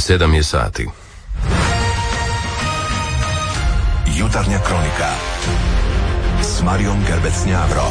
7 je sati. Jutarnja kronika s Marijom Gerbec-Njavro.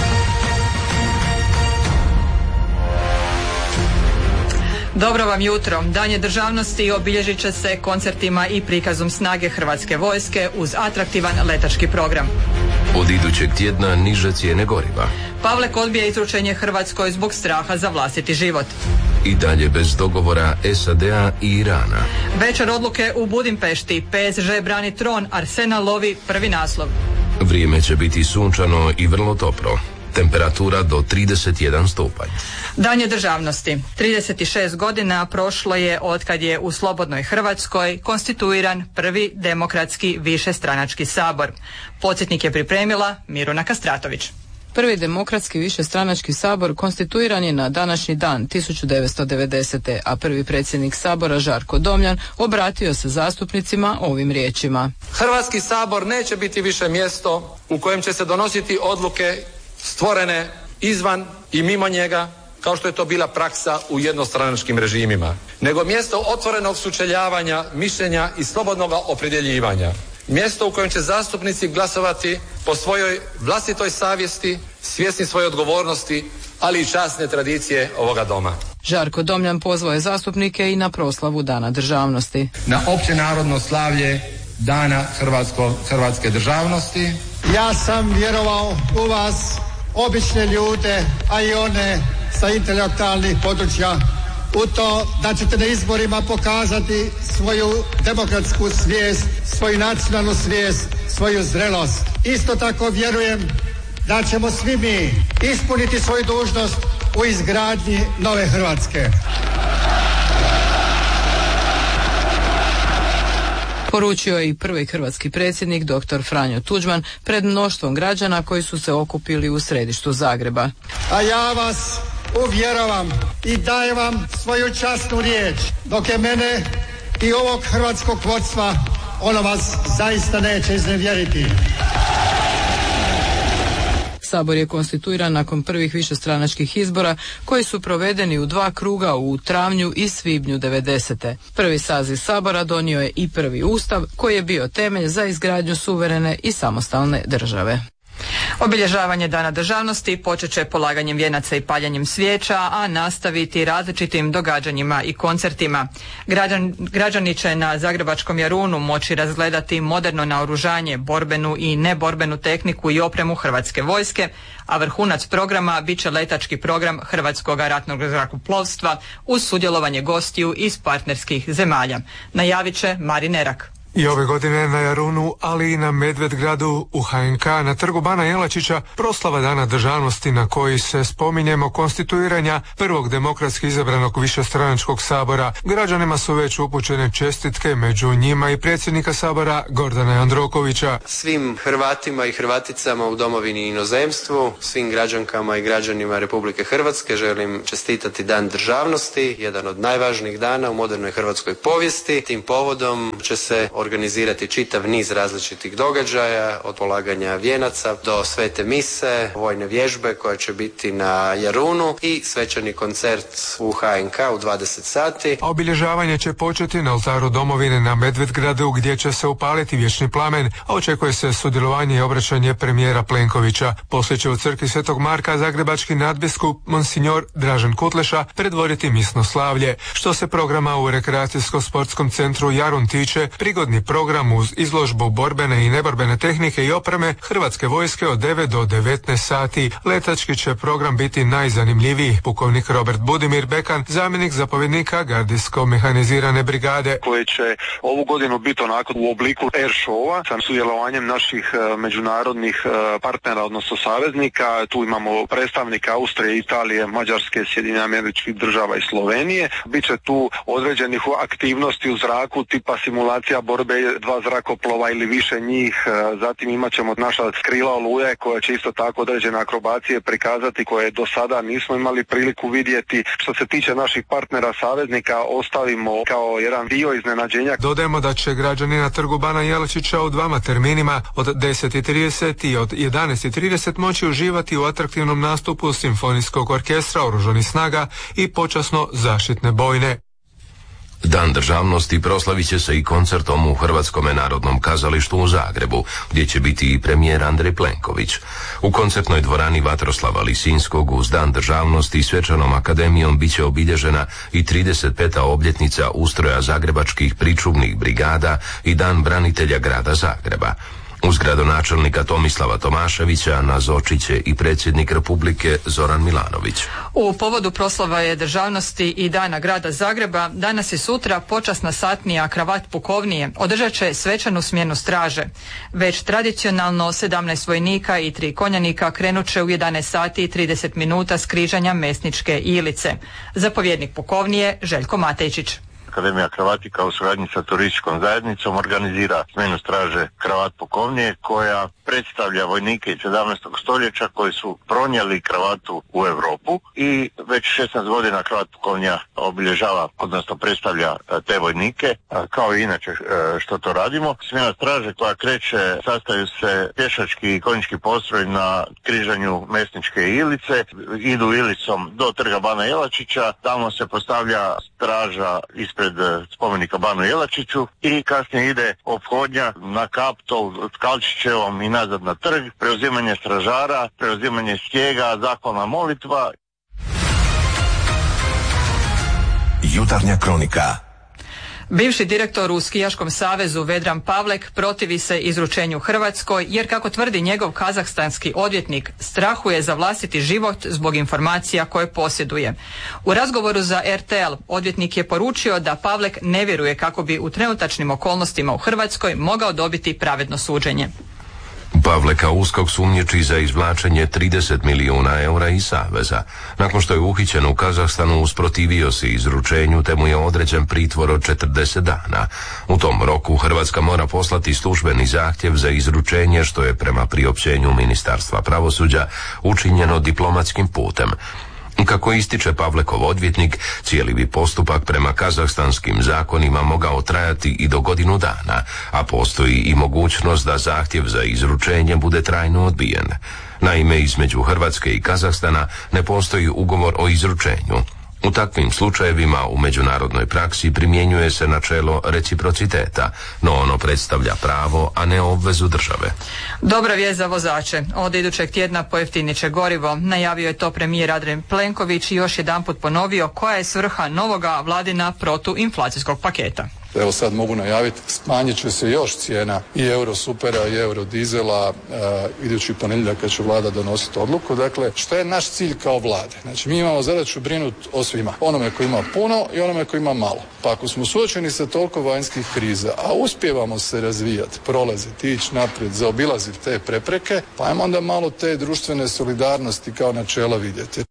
Dobro vam jutro. Dan je državnosti obilježit će se koncertima i prikazom snage Hrvatske vojske uz atraktivan letački program. Od idućeg tjedna niže cijene goriva. Pavlek odbija izručenje Hrvatskoj zbog straha za vlastiti život. I dalje bez dogovora SAD-a i Irana. Večer odluke u Budimpešti. PSG brani tron, Arsenal lovi prvi naslov. Vrijeme će biti sunčano i vrlo toplo. Temperatura do 31 stupanj. Dan je državnosti. 36 godina prošlo je otkad je u slobodnoj Hrvatskoj konstituiran prvi demokratski višestranački sabor. Podsjetnik je pripremila Miruna Kastratović. Prvi demokratski višestranački sabor konstituiran je na današnji dan 1990. a prvi predsjednik sabora Žarko Domjan obratio se zastupnicima ovim riječima. Hrvatski sabor neće biti više mjesto u kojem će se donositi odluke stvorene izvan i mimo njega, kao što je to bila praksa u jednostranačkim režimima, nego mjesto otvorenog sučeljavanja, mišljenja i slobodnog opredjeljivanja. Mjesto u kojem će zastupnici glasovati po svojoj vlastitoj savjesti, svjesni svoje odgovornosti, ali i časne tradicije ovoga doma. Žarko Domjan pozvao je zastupnike i na proslavu Dana državnosti. Na općenarodno slavlje Dana hrvatske državnosti. Ja sam vjerovao u vas, obične ljude, a i one sa intelektualnih područja, u to da ćete na izborima pokazati svoju demokratsku svijest, svoju nacionalnu svijest, svoju zrelost. Isto tako vjerujem da ćemo svi mi ispuniti svoju dužnost u izgradnji nove Hrvatske. Poručio je i prvi hrvatski predsjednik dr. Franjo Tuđman pred mnoštvom građana koji su se okupili u središtu Zagreba. A ja vas uvjeravam i dajem vam svoju časnu riječ, dok je mene i ovog hrvatskog vodstva, ono vas zaista neće iznevjeriti. Sabor je konstituiran nakon prvih višestranačkih izbora koji su provedeni u 2 kruga u travnju i svibnju 90. Prvi saziv Sabora donio je i prvi ustav koji je bio temelj za izgradnju suverene i samostalne države. Obilježavanje Dana državnosti počet će polaganjem vijenaca i paljenjem svijeća, a nastaviti različitim događanjima i koncertima. Građani će na zagrebačkom Jarunu moći razgledati moderno naoružanje, borbenu i neborbenu tehniku i opremu Hrvatske vojske, a vrhunac programa bit će letački program Hrvatskog ratnog zrakoplovstva uz sudjelovanje gostiju iz partnerskih zemalja. Najavit će Marin Erak. I ove godine na Jarunu, ali i na Medvedgradu u HNK na trgu Bana Jelačića proslava Dana državnosti na koji se spominjemo konstituiranja prvog demokratski izabranog višestranačkog sabora. Građanima su već upućene čestitke, među njima i predsjednika sabora Gordana Jandrokovića. Svim Hrvatima i Hrvaticama u domovini i inozemstvu, svim građankama i građanima Republike Hrvatske želim čestitati Dan državnosti, jedan od najvažnijih dana u modernoj hrvatskoj povijesti. Tim povodom će se organizirati čitav niz različitih događaja, od polaganja vijenaca do svete mise, vojne vježbe koja će biti na Jarunu i svečani koncert u HNK u 20 sati. A obilježavanje će početi na oltaru domovine na Medvedgradu gdje će se upaliti vječni plamen, a očekuje se sudjelovanje i obraćanje premijera Plenkovića. Poslije će u crkvi Svetog Marka zagrebački nadbiskup Monsignor Dražen Kutleša predvoditi misno slavlje. Što se programa u rekreacijsko-sportskom centru Jarun tiče, prigodni program uz izložbu borbene i neborbene tehnike i opreme Hrvatske vojske od 9 do 19 sati. Letački će program biti najzanimljiviji. Pukovnik Robert Budimir Bekan, zamjenik zapovjednika gardijsko-mehanizirane brigade. Koje će ovu godinu biti onako u obliku air showa sa sudjelovanjem naših međunarodnih partnera, odnosno saveznika. Tu imamo predstavnika Austrije, Italije, Mađarske, Sjedinjenih Američkih Država i Slovenije. Biće tu određenih aktivnosti u zraku tipa simulacija borbe 2 zrakoplova ili više njih. Zatim imat ćemo naša krila Oluje koja će isto tako određene akrobacije prikazati koje do sada nismo imali priliku vidjeti. Što se tiče naših partnera saveznika ostavimo kao jedan dio iznenađenja. Dodajemo da će građani na trgu Bana Jelačića u 2 terminima od 10:30 i od 11:30 moći uživati u atraktivnom nastupu simfonijskog orkestra Oružanih snaga i počasno zaštitne bojne. Dan državnosti proslavit će se i koncertom u Hrvatskom narodnom kazalištu u Zagrebu, gdje će biti i premijer Andrej Plenković. U koncertnoj dvorani Vatroslava Lisinskog uz Dan državnosti i svečanom akademijom bit će obilježena i 35. obljetnica ustroja zagrebačkih pričuvnih brigada i Dan branitelja grada Zagreba. Uz gradonačelnika Tomislava Tomaševića nazočit će i predsjednik Republike Zoran Milanović. U povodu proslave državnosti i Dana grada Zagreba, danas i sutra počasna satnija kravat pukovnije održat će svečanu smjenu straže. Već tradicionalno 17 vojnika i 3 konjanika krenut će u 11 sati i 30 minuta s križanja Mesničke Ilice. Zapovjednik pukovnije Željko Matejčić. Akademija kravatika u suradnji sa turističkom zajednicom organizira smjenu straže kravat pukovnije koja predstavlja vojnike iz 17. stoljeća koji su pronijeli kravatu u Europu i već 16 godina kravat pukovnija obilježava, odnosno predstavlja te vojnike, kao i inače što to radimo. Smjena straže koja kreće, sastaju se pješački i konjički postroj na križanju Mesničke Ilice, idu Ilicom do trga Bana Jelačića, tamo se postavlja straža ispred spomenika Banu Jelačiću i kasnije ide ophodnja na Kaptol s Kalčićevom i nazad na trg, preuzimanje stražara, preuzimanje stijega, zahvalna molitva. Jutarnja kronika. Bivši direktor u Skijaškom savezu Vedran Pavlek protivi se izručenju Hrvatskoj jer, kako tvrdi njegov kazahstanski odvjetnik, strahuje za vlastiti život zbog informacija koje posjeduje. U razgovoru za RTL odvjetnik je poručio da Pavlek ne vjeruje kako bi u trenutačnim okolnostima u Hrvatskoj mogao dobiti pravedno suđenje. Pavleka USKOK sumnjiči za izvlačenje 30 milijuna eura iz saveza. Nakon što je uhićen u Kazahstanu, usprotivio se izručenju te mu je određen pritvor od 40 dana. U tom roku Hrvatska mora poslati službeni zahtjev za izručenje, što je prema priopćenju Ministarstva pravosuđa učinjeno diplomatskim putem. Kako ističe Pavlekov odvjetnik, cijeli bi postupak prema kazahstanskim zakonima mogao trajati i do godinu dana, a postoji i mogućnost da zahtjev za izručenje bude trajno odbijen. Naime, između Hrvatske i Kazahstana ne postoji ugovor o izručenju. U takvim slučajevima u međunarodnoj praksi primjenjuje se načelo reciprociteta, no ono predstavlja pravo, a ne obvezu države. Dobra vijest za vozače. Od idućeg tjedna pojeftinit će gorivo. Najavio je to premijer Andrej Plenković i još jedanput ponovio koja je svrha novoga vladina protuinflacijskog paketa. Evo sad mogu najaviti, smanjit će se još cijena i Eurosupera i Eurodizela idući ponedjeljak kad će vlada donositi odluku. Dakle, što je naš cilj kao vlade? Znači, mi imamo zadaću brinuti o svima. Onome koji ima puno i onome koji ima malo. Pa ako smo suočeni sa toliko vanjskih kriza, a uspijevamo se razvijati, prolaziti, ići naprijed, zaobilaziti te prepreke, pa ajmo onda malo te društvene solidarnosti kao načela vidjeti.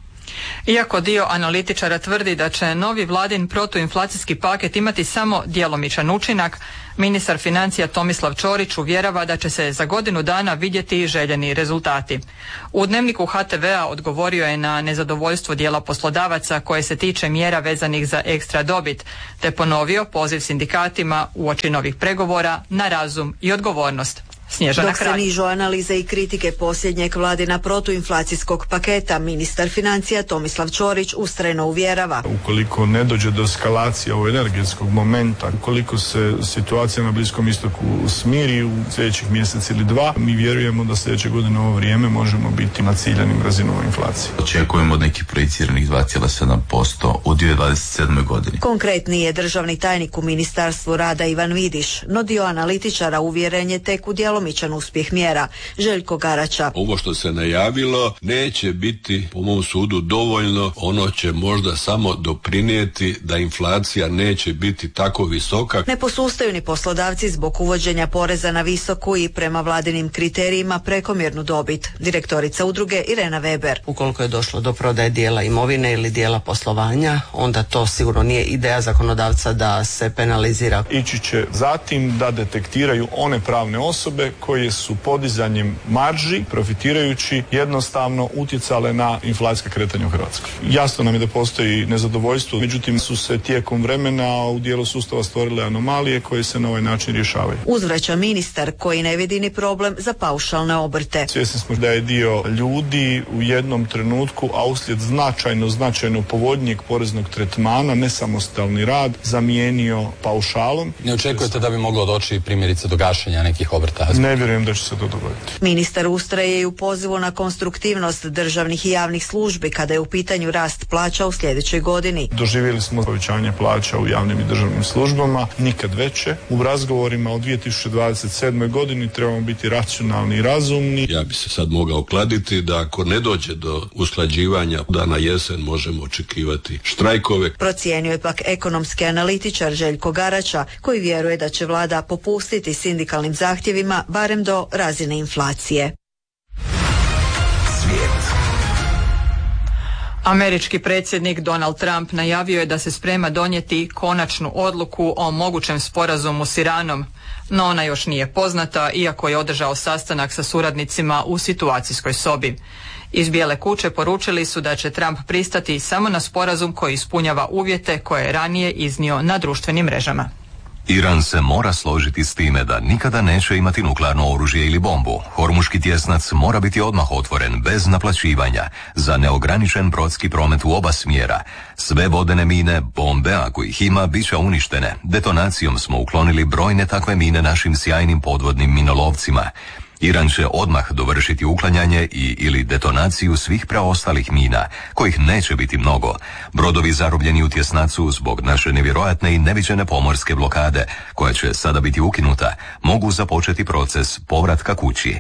Iako dio analitičara tvrdi da će novi vladin protuinflacijski paket imati samo djelomičan učinak, ministar financija Tomislav Ćorić uvjerava da će se za godinu dana vidjeti željeni rezultati. U Dnevniku HTV-a odgovorio je na nezadovoljstvo dijela poslodavaca koje se tiče mjera vezanih za ekstra dobit, te ponovio poziv sindikatima uoči novih pregovora na razum i odgovornost. Dok se nižu analize i kritike posljednjeg vladina protuinflacijskog paketa, ministar financija Tomislav Ćorić ustrajno uvjerava. Ukoliko ne dođe do eskalacije ovog energetskog momenta, ukoliko se situacija na Bliskom istoku smiri u sljedećih mjesec ili dva, mi vjerujemo da sljedeće godine u ovo vrijeme možemo biti na ciljanim razinama inflacije. Očekujemo od nekih projiciranih 2,7% u 2027. godini. Konkretni je državni tajnik u Ministarstvu rada Ivan Vidiš, no dio analitičara uvjeren je tek u djelomičan uspjeh mjera. Željko Garača. Ovo što se najavilo neće biti, po mom sudu, dovoljno. Ono će možda samo doprinijeti da inflacija neće biti tako visoka. Ne posustaju ni poslodavci zbog uvođenja poreza na visoku i prema vladinim kriterijima prekomjernu dobit. Direktorica udruge Irena Weber. Ukoliko je došlo do prodaje dijela imovine ili dijela poslovanja, onda to sigurno nije ideja zakonodavca da se penalizira. Ići će zatim da detektiraju one pravne osobe koje su podizanjem marži, profitirajući, jednostavno utjecale na inflacijska kretanja u Hrvatskoj. Jasno nam je da postoji nezadovoljstvo, međutim su se tijekom vremena u dijelu sustava stvorile anomalije koje se na ovaj način rješavaju. Uzvraća ministar koji ne vidi ni problem za paušalne obrte. Svjesni smo da je dio ljudi u jednom trenutku, a uslijed značajno povoljnijeg poreznog tretmana, nesamostalni rad zamijenio paušalom. Ne očekujete da bi moglo doći primjerice do gašenja nekih obrta? Ne vjerujem da će se to dogoditi. Ministar ustraje i u pozivu na konstruktivnost državnih i javnih službi kada je u pitanju rast plaća u sljedećoj godini. Doživjeli smo povećanje plaća u javnim i državnim službama, nikad veće. U razgovorima o 2027. godini trebamo biti racionalni i razumni. Ja bi se sad mogao kladiti da ako ne dođe do usklađivanja da na jesen možemo očekivati štrajkove. Procijenio je pak ekonomski analitičar Željko Garača koji vjeruje da će vlada popustiti sindikalnim zahtjevima barem do razine inflacije. Američki predsjednik Donald Trump najavio je da se sprema donijeti konačnu odluku o mogućem sporazumu s Iranom, no ona još nije poznata iako je održao sastanak sa suradnicima u situacijskoj sobi. Iz Bijele kuće poručili su da će Trump pristati samo na sporazum koji ispunjava uvjete koje je ranije iznio na društvenim mrežama. Iran se mora složiti s time da nikada neće imati nuklearno oružje ili bombu. Hormuški tjesnac mora biti odmah otvoren, bez naplaćivanja, za neograničen brodski promet u oba smjera. Sve vodene mine, bombe, ako ih ima, bit će uništene. Detonacijom smo uklonili brojne takve mine našim sjajnim podvodnim minolovcima. Iran će odmah dovršiti uklanjanje ili detonaciju svih preostalih mina, kojih neće biti mnogo. Brodovi zarobljeni u tjesnacu zbog naše nevjerojatne i neviđene pomorske blokade, koja će sada biti ukinuta, mogu započeti proces povratka kući.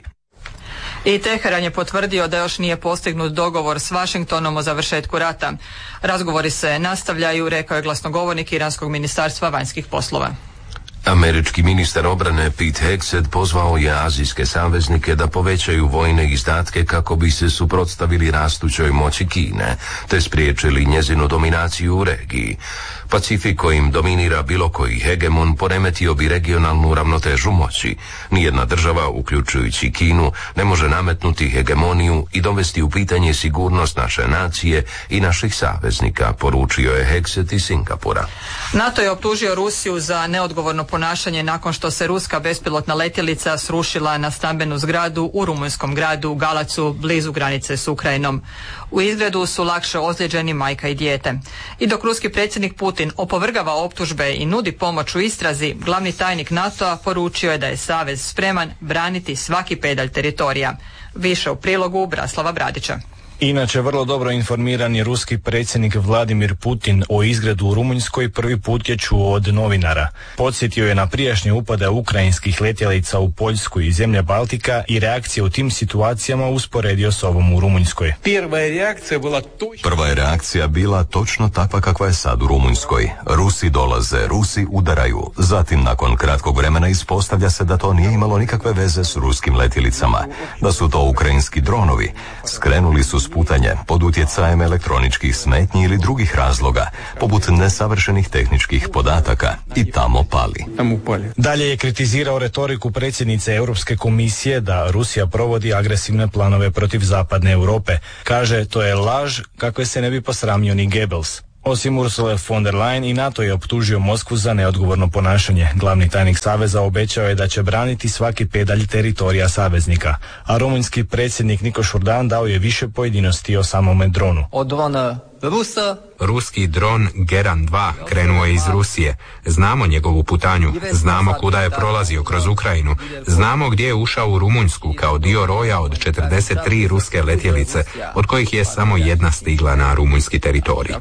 I Teheran je potvrdio da još nije postignut dogovor s Washingtonom o završetku rata. Razgovori se nastavljaju, rekao je glasnogovornik Iranskog ministarstva vanjskih poslova. Američki ministar obrane Pete Hegseth pozvao je azijske saveznike da povećaju vojne izdatke kako bi se suprotstavili rastućoj moći Kine, te spriječili njezinu dominaciju u regiji. Pacifik kojim dominira bilo koji hegemon poremetio bi regionalnu ravnotežu moći. Nijedna država, uključujući Kinu, ne može nametnuti hegemoniju i dovesti u pitanje sigurnost naše nacije i naših saveznika, poručio je Hegseth iz Singapura. NATO je optužio Rusiju za neodgovorno ponašanje nakon što se ruska bespilotna letjelica srušila na stambenu zgradu u rumunjskom gradu Galacu, blizu granice s Ukrajinom. U izgredu su lakše ozlijeđeni majka i dijete. I dok ruski predsjednik Putin opovrgava optužbe i nudi pomoć u istrazi, glavni tajnik NATO-a poručio je da je savez spreman braniti svaki pedalj teritorija. Više u prilogu Braslava Bradića. Inače, vrlo dobro informiran je ruski predsjednik Vladimir Putin o izgredu u Rumunjskoj prvi put je čuo od novinara. Podsjetio je na prijašnje upade ukrajinskih letjelica u Poljsku i zemlje Baltika i reakcije u tim situacijama usporedio s ovom u Rumunjskoj. Prva je reakcija bila točno takva kakva je sad u Rumunjskoj. Rusi dolaze, Rusi udaraju. Zatim, nakon kratkog vremena, ispostavlja se da to nije imalo nikakve veze s ruskim letjelicama, da su to ukrajinski dronovi. Skrenuli su sputanje pod utjecajem elektroničkih smetnji ili drugih razloga, poput nesavršenih tehničkih podataka, i tamo pali. Dalje je kritizirao retoriku predsjednice Europske komisije da Rusija provodi agresivne planove protiv zapadne Europe. Kaže, to je laž kakve se ne bi posramio ni Goebbels. Osim Ursule von der Leyen, i NATO je optužio Moskvu za neodgovorno ponašanje. Glavni tajnik saveza obećao je da će braniti svaki pedalj teritorija saveznika, a rumunjski predsjednik Nikoš Urdan dao je više pojedinosti o samome dronu. Ruski dron Geran 2 krenuo je iz Rusije. Znamo njegovu putanju, znamo kuda je prolazio kroz Ukrajinu, znamo gdje je ušao u Rumunjsku kao dio roja od 43 ruske letjelice, od kojih je samo jedna stigla na rumunjski teritorij.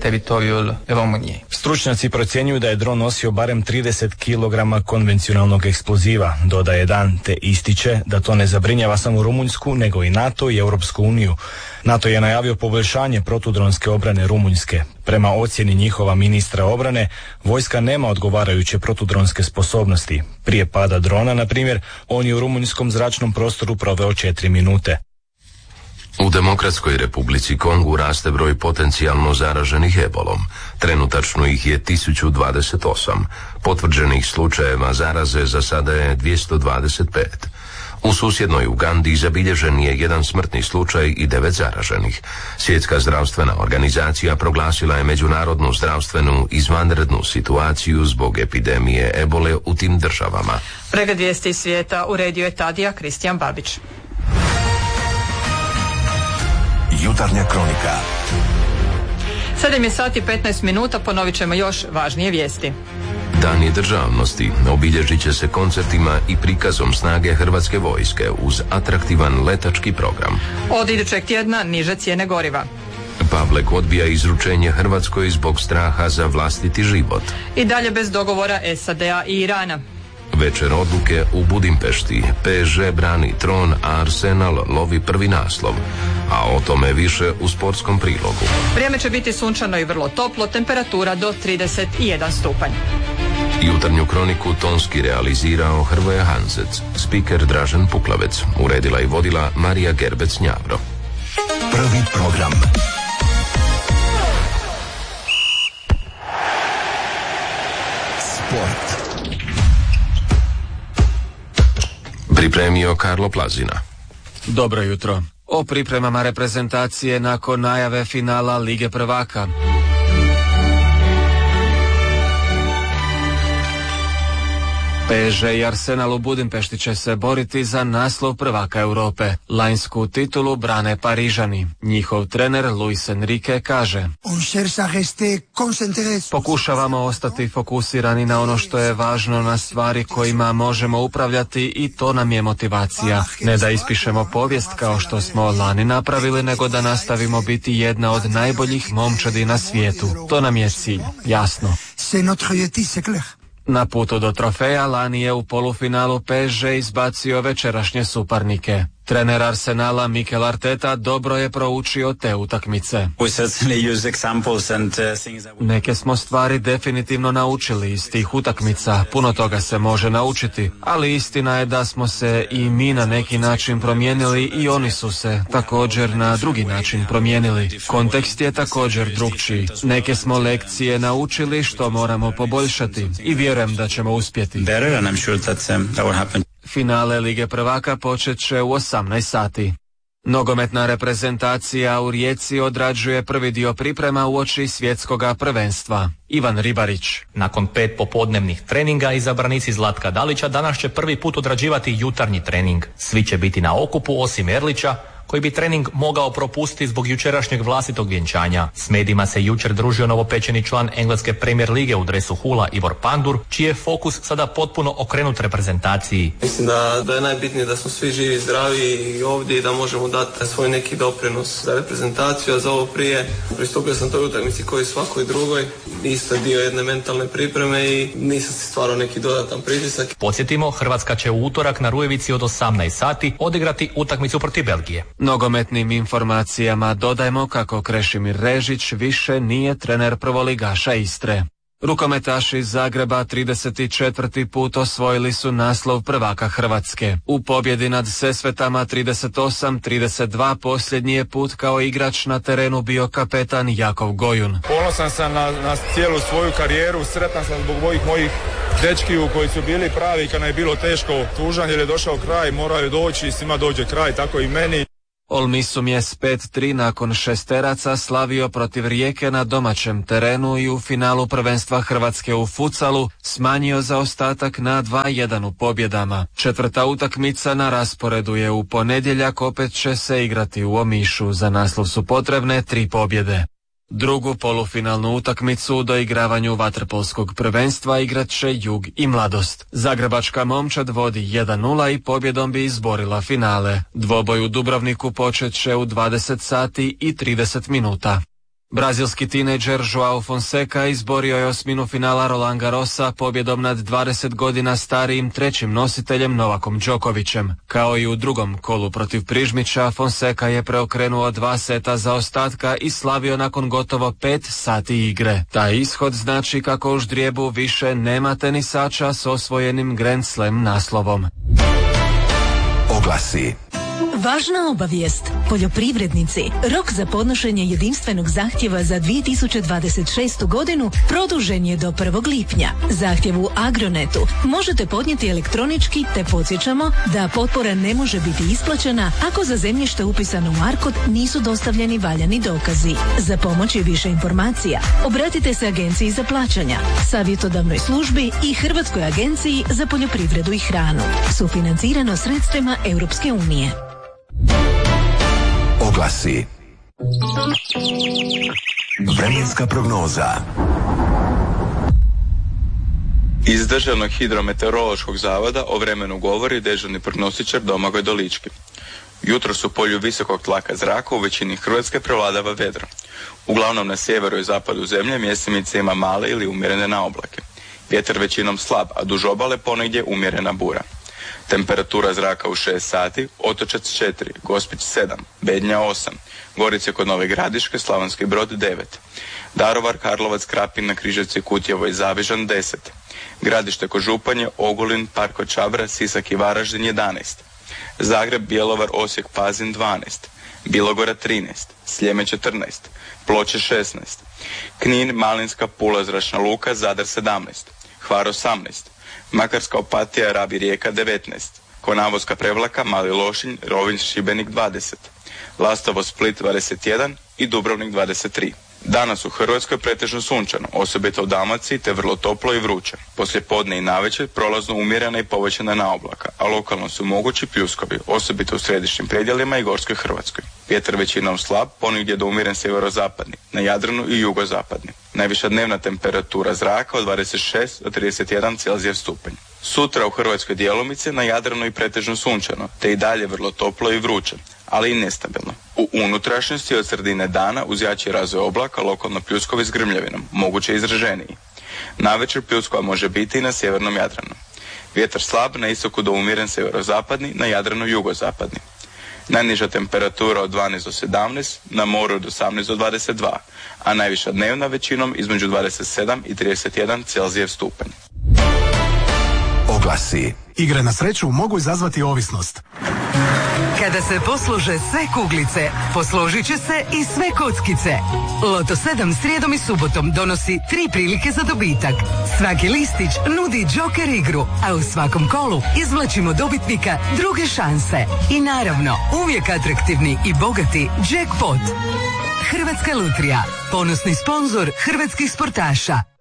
Stručnjaci procjenjuju da je dron nosio barem 30 kg konvencionalnog eksploziva, dodaje Dan, te ističe da to ne zabrinjava samo Rumunjsku, nego i NATO i Europsku uniju. NATO je najavio poboljšanje protudronske obrane Rumunjske. Prema ocjeni njihova ministra obrane, vojska nema odgovarajuće protudronske sposobnosti. Prije pada drona, na primjer, on je u rumunjskom zračnom prostoru proveo 4 minute. U Demokratskoj Republici Kongu raste broj potencijalno zaraženih ebolom. Trenutačno ih je 1028. Potvrđenih slučajeva zaraze za sada je 225. U susjednoj Ugandi zabilježen je jedan smrtni slučaj i 9 zaraženih. Svjetska zdravstvena organizacija proglasila je međunarodnu zdravstvenu izvanrednu situaciju zbog epidemije ebole u tim državama. Pregled vijesti svijeta uredio je Tadija Kristijan Babić. Jutarnja kronika. 7 je sati 15 minuta, ponovit ćemo još važnije vijesti. Dani državnosti obilježit će se koncertima i prikazom snage Hrvatske vojske uz atraktivan letački program. Od idućeg tjedna niže cijene goriva. Pavlek odbija izručenje Hrvatskoj zbog straha za vlastiti život. I dalje bez dogovora SAD-a i Irana. Večer odluke u Budimpešti. PSG brani tron, a Arsenal lovi prvi naslov. A o tome više u sportskom prilogu. Vrijeme će biti sunčano i vrlo toplo, temperatura do 31 stupanj. Jutarnju kroniku tonski realizirao Hrvoje Hanzec, spiker Dražen Puklavec, uredila i vodila Marija Gerbec-Njavro. Prvi program. Sport. Pripremio Karlo Plazina. Dobro jutro. O pripremama reprezentacije nakon najave finala Lige prvaka. PSG i Arsenal u Budimpešti će se boriti za naslov prvaka Europe. Lanjsku titulu brane Parižani. Njihov trener Luis Enrique kaže: pokušavamo ostati fokusirani na ono što je važno, na stvari kojima možemo upravljati i to nam je motivacija. Ne da ispišemo povijest kao što smo lani napravili, nego da nastavimo biti jedna od najboljih momčadi na svijetu. To nam je cilj, jasno. Na putu do trofeja lani je u polufinalu PSG izbacio večerašnje suparnike. Trener Arsenala Mikel Arteta dobro je proučio te utakmice. Neke smo stvari definitivno naučili iz tih utakmica, puno toga se može naučiti, ali istina je da smo se i mi na neki način promijenili i oni su se također na drugi način promijenili. Kontekst je također drukčiji. Neke smo lekcije naučili što moramo poboljšati i vjerujem da ćemo uspjeti. Finale Lige prvaka počet će u 18 sati. Nogometna reprezentacija u Rijeci odrađuje prvi dio priprema uoči svjetskoga prvenstva. Ivan Ribarić. Nakon 5 popodnevnih treninga izabranici Zlatka Dalića danas će prvi put odrađivati jutarnji trening. Svi će biti na okupu osim Erlića, koji bi trening mogao propustiti zbog jučerašnjeg vlastitog vjenčanja. S medijima se jučer družio novopečeni član engleske Premier lige u dresu Hula Ivor Pandur, čiji je fokus sada potpuno okrenut reprezentaciji. Mislim da je najbitnije da smo svi živi i zdravi i ovdje i da možemo dati svoj neki doprinos za reprezentaciju, a za ovo prije pristupio sam toj utakmici koji svakoj drugoj, isto dio jedne mentalne pripreme i nisam si stvarao neki dodatan pritisak. Podsjetimo, Hrvatska će u utorak na Rujevici od 18 sati odigrati utakmicu protiv Belgije. Nogometnim informacijama dodajemo kako Krešimir Režić više nije trener prvoligaša Istre. Rukometaši iz Zagreba 34. put osvojili su naslov prvaka Hrvatske. U pobjedi nad Sesvetama 38-32 posljednji je put kao igrač na terenu bio kapetan Jakov Gojun. Ponosan sam na cijelu svoju karijeru, sretan sam zbog mojih dečkiju koji su bili pravi kad je bilo teško, tužan jer je došao kraj, moraju doći, svima dođe kraj, tako i meni. Olmisum je s 5-3 nakon šesteraca slavio protiv Rijeke na domaćem terenu i u finalu prvenstva Hrvatske u futsalu smanjio zaostatak na 2-1 u pobjedama. Četvrta utakmica na rasporedu je u ponedjeljak, opet će se igrati u Omišu. Za naslov su potrebne 3 pobjede. Drugu polufinalnu utakmicu u doigravanju vaterpolskog prvenstva igrat će Jug i Mladost. Zagrebačka momčad vodi 1-0 i pobjedom bi izborila finale. Dvoboj u Dubrovniku počet će u 20 sati i 30 minuta. Brazilski tinejdžer Joao Fonseca izborio je osminu finala Roland Garrosa pobjedom nad 20 godina starijim trećim nositeljem Novakom Đokovićem. Kao i u drugom kolu protiv Prižmića, Fonseca je preokrenuo 2 seta zaostatka i slavio nakon gotovo 5 sati igre. Taj ishod znači kako u ždrijebu više nema tenisača s osvojenim Grand Slam naslovom. Oglasi. Važna obavijest. Poljoprivrednici, rok za podnošenje jedinstvenog zahtjeva za 2026. godinu produžen je do 1. lipnja. Zahtjev u Agronetu možete podnijeti elektronički, te podsjećamo da potpora ne može biti isplaćena ako za zemljište upisano u ARKOD nisu dostavljeni valjani dokazi. Za pomoć i više informacija obratite se Agenciji za plaćanja, savjetodavnoj službi i Hrvatskoj agenciji za poljoprivredu i hranu. Sufinancirano sredstvima Europske unije. Oglasi. Vremenska prognoza. Iz Državnog hidrometeorološkog zavoda o vremenu govori dežurni prognostičar Domagoj Dolički. Jutros u polju visokog tlaka zraka u većini Hrvatske prevladava vedro. Uglavnom na sjeveru i zapadu zemlje mjestimice ima male ili umjerene naoblake. Vjetar većinom slab, a duž obale ponegdje umjerena bura. Temperatura zraka u 6 sati, Otočac 4, Gospić 7, Bednja 8, Gorice kod Nove Gradiške, Slavonski Brod 9, Daruvar, Karlovac, Krapina, Križevci, Kutjevo i Zavižan 10, Gradište kod Županje, Ogulin, Park kod Čabra, Sisak i Varaždin 11, Zagreb, Bjelovar, Osijek, Pazin 12, Bilogora 13, Sljeme 14, Ploče 16, Knin, Malinska, Pula, Zračna luka, Zadar 17, Hvar 18, Makarska, Opatija, Rab i Rijeka 19, Konavoska, Prevlaka, Mali Lošinj, Rovinj, Šibenik 20, Lastovo, Split 21 i Dubrovnik 23. Danas u Hrvatskoj pretežno sunčano, osobito u Dalmaciji, te vrlo toplo i vruće. Poslije podne i navečer prolazno umjerena i povećana naoblaka, a lokalno su mogući pljuskovi, osobito u središnjim predjelima i gorskoj Hrvatskoj. Vjetar većinom slab, ponegdje do umjeren sjeverozapadni, na Jadranu i jugozapadni. Najviša dnevna temperatura zraka od 26 do 31 Celzijev stupanj. Sutra u Hrvatskoj djelomice, na Jadranu i pretežno sunčano, te i dalje vrlo toplo i vruće, ali i nestabilno. U unutrašnjosti od sredine dana uz jači razvoj oblaka lokalno pljuskovi s grmljavinom, moguće izraženiji. Navečer pljuskova može biti i na sjevernom Jadranu. Vjetar slab, na istoku do umjeren sjeverozapadni, na Jadranu jugozapadni. Najniža temperatura od 12 do 17, na moru od 18 do 22, a najviša dnevna većinom između 27 i 31 Celzijev stupanj. Oglasi. Igre na sreću mogu izazvati ovisnost. Kada se poslože sve kuglice, posložit će se i sve kockice. Loto 7 srijedom i subotom donosi 3 prilike za dobitak. Svaki listić nudi džoker igru, a u svakom kolu izvlačimo dobitnika druge šanse. I naravno, uvijek atraktivni i bogati jackpot. Hrvatska lutrija, ponosni sponzor hrvatskih sportaša.